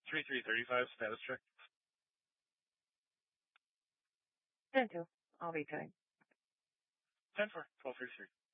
3335 status check. 10-2. I'll be 10. 10-4, 1233.